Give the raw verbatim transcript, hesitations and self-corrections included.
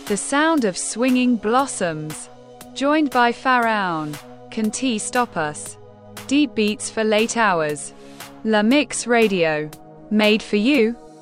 The sound of swinging blossoms. Joined by Pharaon. Can Tea Stop Us? Deep beats for late hours. La Mix Radio. Made for you.